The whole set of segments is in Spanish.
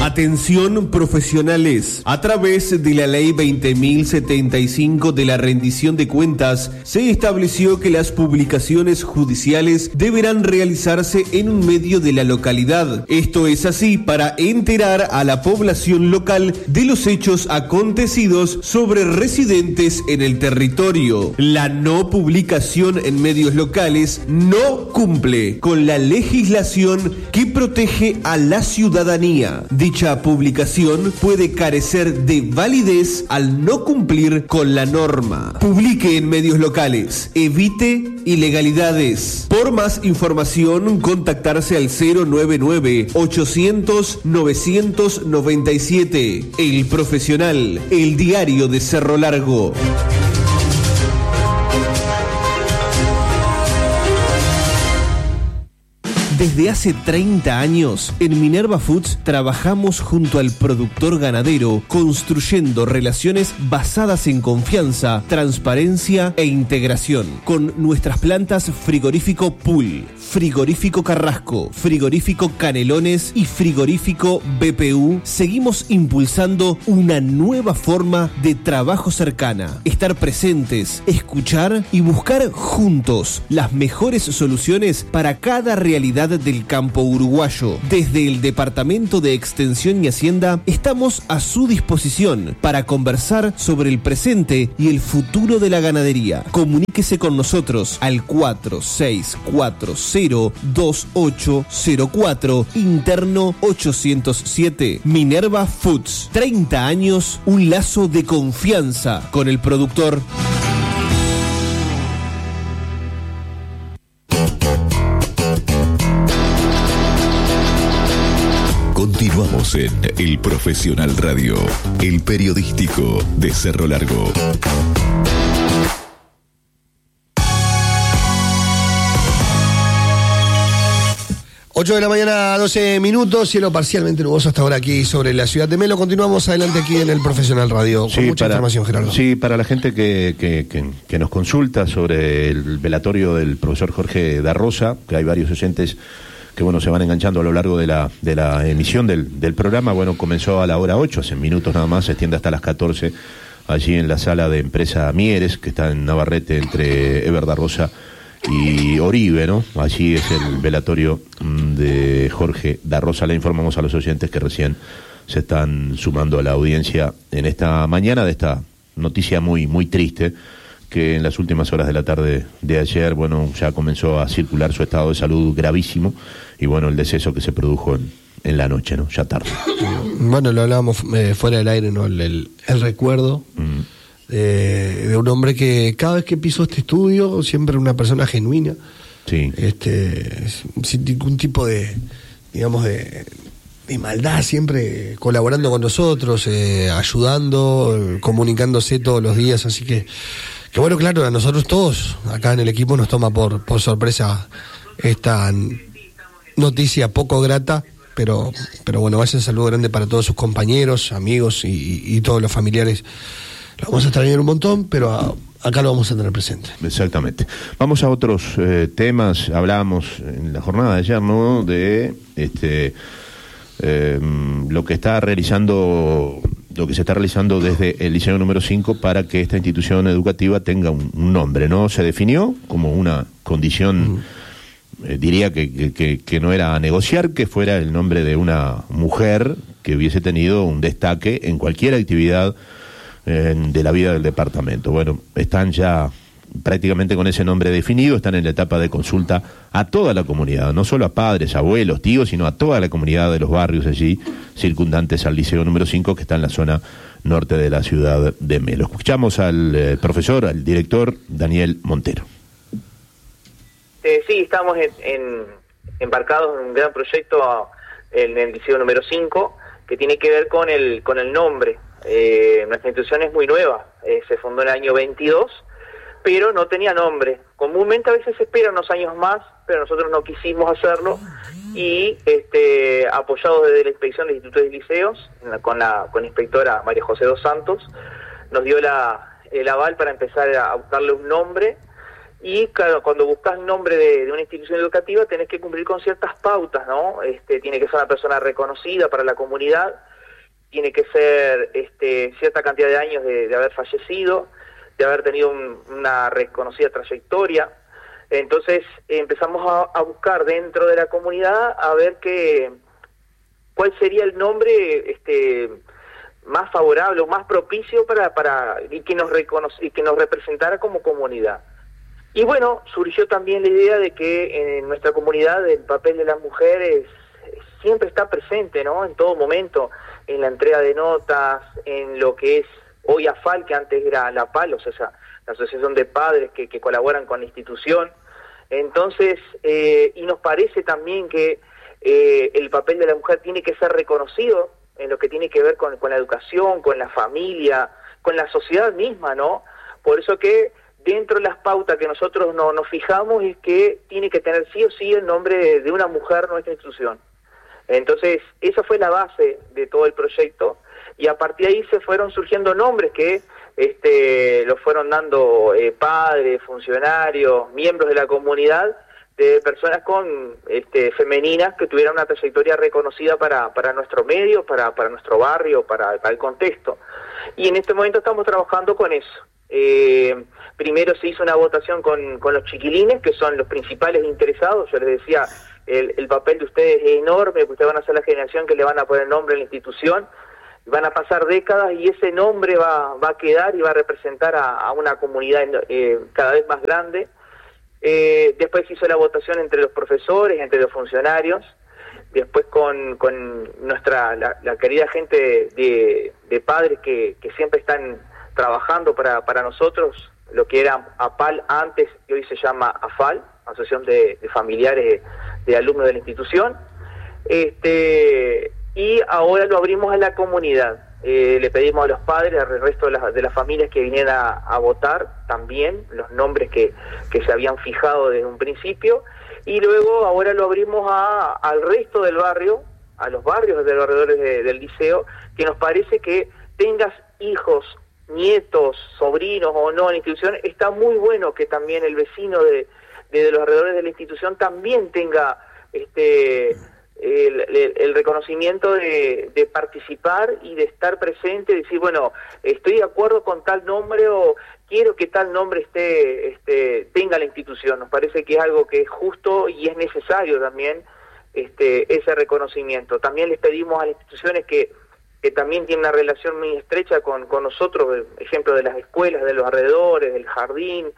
Atención profesionales. A través de la Ley 20.075 de la rendición de cuentas, se estableció que las publicaciones judiciales deberán realizarse en un medio de la localidad. Esto es así para enterar a la población local de los hechos acontecidos sobre residentes en el territorio. La no publicación en medios locales no cumple con la legislación que protege a la ciudadanía. Dicha publicación puede carecer de validez al no cumplir con la norma. Publique en medios locales. Evite ilegalidades. Por más información, contactarse al 099-800-997. El Profesional, el diario de Cerro Largo. Desde hace 30 años, en Minerva Foods trabajamos junto al productor ganadero, construyendo relaciones basadas en confianza, transparencia e integración. Con nuestras plantas Frigorífico Pool, Frigorífico Carrasco, Frigorífico Canelones y Frigorífico BPU, seguimos impulsando una nueva forma de trabajo cercana. Estar presentes, escuchar y buscar juntos las mejores soluciones para cada realidad del campo uruguayo. Desde el Departamento de Extensión y Hacienda estamos a su disposición para conversar sobre el presente y el futuro de la ganadería. Comuníquese con nosotros al 46402804, interno 807. Minerva Foods, 30 años, un lazo de confianza con el productor. Continuamos en El Profesional Radio, el periodístico de Cerro Largo. 8 de la mañana, 12 minutos, cielo parcialmente nuboso hasta ahora aquí sobre la ciudad de Melo. Continuamos adelante aquí en El Profesional Radio con mucha información, Gerardo. Sí, para la gente que nos consulta sobre el velatorio del profesor Jorge da Rosa, que hay varios oyentes que se van enganchando a lo largo de la emisión del programa. Bueno, comenzó a la hora 8, hace minutos nada más, se extiende hasta las 14, allí en la sala de empresa Mieres, que está en Navarrete, entre Ever da Rosa y Oribe, ¿no? Allí es el velatorio de Jorge da Rosa. Le informamos a los oyentes que recién se están sumando a la audiencia en esta mañana de esta noticia muy, muy triste, que en las últimas horas de la tarde de ayer, ya comenzó a circular su estado de salud gravísimo y el deceso que se produjo en la noche, ¿no? Ya tarde. Bueno, lo hablábamos fuera del aire, ¿no? El recuerdo de un hombre que cada vez que pisó este estudio, siempre una persona genuina. Sí. Sin ningún tipo de maldad, siempre colaborando con nosotros, ayudando, comunicándose todos los días, así que bueno, claro, a nosotros todos acá en el equipo nos toma por sorpresa esta noticia poco grata, pero bueno, vaya un saludo grande para todos sus compañeros, amigos y todos los familiares. Lo vamos a extrañar un montón, pero acá lo vamos a tener presente. Exactamente. Vamos a otros temas. Hablábamos en la jornada de ayer, ¿no?, de lo que se está realizando desde el liceo número 5 para que esta institución educativa tenga un nombre, ¿no? Se definió como una condición, diría que no era a negociar, que fuera el nombre de una mujer que hubiese tenido un destaque en cualquier actividad de la vida del departamento. Bueno, están ya prácticamente con ese nombre definido, están en la etapa de consulta a toda la comunidad, no solo a padres, abuelos, tíos, sino a toda la comunidad de los barrios allí circundantes al liceo número 5, que está en la zona norte de la ciudad de Melo. Escuchamos al profesor, al director Daniel Montero. Sí, estamos embarcados en un gran proyecto en el liceo número 5 que tiene que ver con el nombre. Nuestra institución es muy nueva, se fundó en el año 22, pero no tenía nombre. Comúnmente a veces se espera unos años más, pero nosotros no quisimos hacerlo y apoyados desde la Inspección de Institutos y Liceos, con la inspectora María José dos Santos, nos dio el aval para empezar a buscarle un nombre Y claro, cuando buscas nombre de una institución educativa tenés que cumplir con ciertas pautas, ¿no? Tiene que ser una persona reconocida para la comunidad, tiene que ser cierta cantidad de años de haber fallecido, de haber tenido una reconocida trayectoria. Entonces empezamos a buscar dentro de la comunidad a ver cuál sería el nombre más favorable o más propicio para y que nos representara como comunidad. Y bueno, surgió también la idea de que en nuestra comunidad el papel de las mujeres siempre está presente, ¿no? En todo momento, en la entrega de notas, en lo que es hoy AFAL, que antes era la APAL, o sea, la Asociación de Padres que colaboran con la institución. Entonces, y nos parece también que el papel de la mujer tiene que ser reconocido en lo que tiene que ver con la educación, con la familia, con la sociedad misma, ¿no? Por eso que dentro de las pautas que nosotros nos fijamos es que tiene que tener sí o sí el nombre de una mujer nuestra institución. Entonces, esa fue la base de todo el proyecto, y a partir de ahí se fueron surgiendo nombres que los fueron dando padres, funcionarios, miembros de la comunidad, de personas femeninas que tuvieran una trayectoria reconocida para nuestro medio, para nuestro barrio, para el contexto. Y en este momento estamos trabajando con eso. Primero se hizo una votación con los chiquilines, que son los principales interesados. Yo les decía, el papel de ustedes es enorme, porque ustedes van a ser la generación que le van a poner nombre a la institución. Van a pasar décadas y ese nombre va a quedar y va a representar a una comunidad cada vez más grande. Después se hizo la votación entre los profesores, entre los funcionarios, después con la querida gente de padres que siempre están trabajando para nosotros, lo que era APAL antes y hoy se llama AFAL, Asociación de Familiares de Alumnos de la institución, y ahora lo abrimos a la comunidad. Le pedimos a los padres, al resto de las familias que vinieran a votar también los nombres que se habían fijado desde un principio, y luego ahora lo abrimos al resto del barrio, a los barrios de los alrededores del liceo, que nos parece que tengas hijos, nietos, sobrinos o no en la institución, está muy bueno que también el vecino de los alrededores de la institución también tenga el reconocimiento de participar y de estar presente, decir, bueno, estoy de acuerdo con tal nombre o quiero que tal nombre tenga la institución. Nos parece que es algo que es justo y es necesario también ese reconocimiento. También les pedimos a las instituciones que también tienen una relación muy estrecha con nosotros, ejemplo de las escuelas, de los alrededores, del jardín,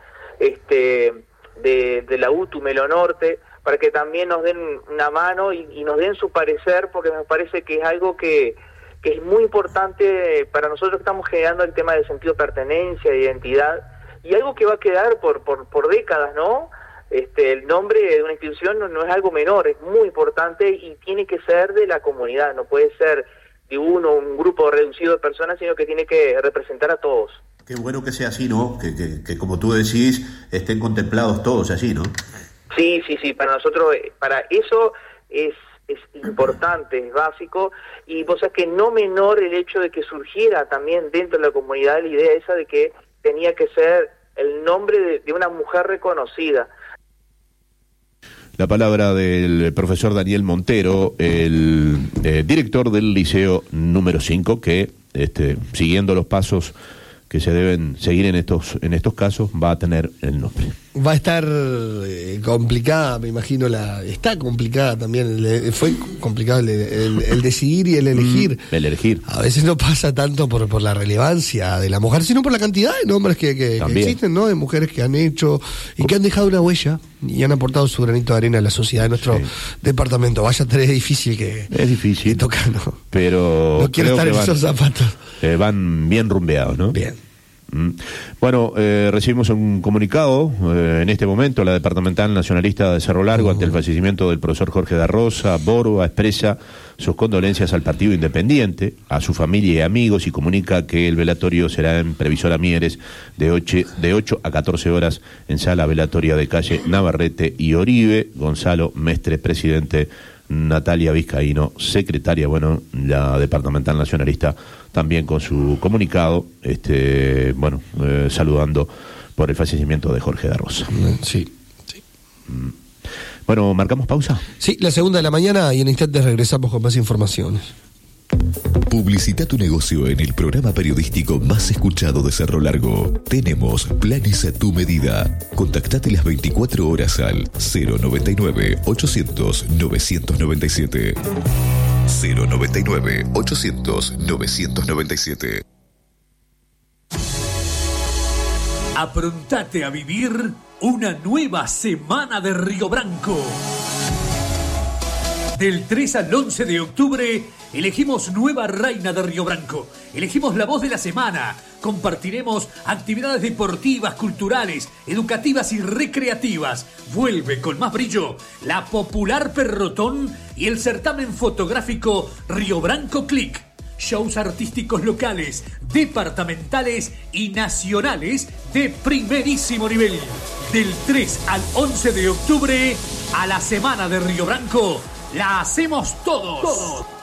de la UTU Melo Norte, para que también nos den una mano y nos den su parecer, porque me parece que es algo que es muy importante para nosotros que estamos generando el tema del sentido de pertenencia, de identidad, y algo que va a quedar por décadas, ¿no? El nombre de una institución no es algo menor, es muy importante y tiene que ser de la comunidad, no puede ser de un grupo reducido de personas, sino que tiene que representar a todos. Qué bueno que sea así, ¿no? Que como tú decís, estén contemplados todos así, ¿no? Sí, para nosotros, para eso es importante, es básico, y vos sabés que no menor el hecho de que surgiera también dentro de la comunidad la idea esa de que tenía que ser el nombre de una mujer reconocida. La palabra del profesor Daniel Montero, el director del Liceo número 5, que siguiendo los pasos que se deben seguir en estos casos, va a tener el nombre. Va a estar complicada, me imagino, está complicada también, fue complicado el decidir y el elegir. El elegir. A veces no pasa tanto por la relevancia de la mujer, sino por la cantidad de nombres que existen, ¿no? De mujeres que han hecho y que han dejado una huella y han aportado su granito de arena a la sociedad de nuestro departamento. Vaya, es difícil que tocar, ¿no? Pero no quiero estar en esos zapatos. Van bien rumbeados, ¿no? Bien. Bueno, recibimos un comunicado en este momento. La Departamental Nacionalista de Cerro Largo, ante el fallecimiento del profesor Jorge da Rosa Borba, expresa sus condolencias al Partido Independiente, a su familia y amigos, y comunica que el velatorio será en Previsora Mieres de 8 a 14 horas en sala velatoria de calle Navarrete y Oribe. Gonzalo Mestre, presidente Natalia Vizcaíno, secretaria, bueno, la departamental nacionalista, también con su comunicado, saludando por el fallecimiento de Jorge da Rosa. Sí. Bueno, ¿marcamos pausa? Sí, la 2:00 y en instantes regresamos con más informaciones. Publicita tu negocio en el programa periodístico más escuchado de Cerro Largo. Tenemos planes a tu medida. Contactate las 24 horas al 099-800-997. 099-800-997. Aprontate a vivir una nueva semana de Río Branco. Del 3 al 11 de octubre, elegimos nueva reina de Río Branco. Elegimos la voz de la semana. Compartiremos actividades deportivas, culturales, educativas y recreativas. Vuelve con más brillo la popular Perrotón y el certamen fotográfico Río Branco Click. Shows artísticos locales, departamentales y nacionales de primerísimo nivel. Del 3 al 11 de octubre, a la semana de Río Branco, la hacemos todos.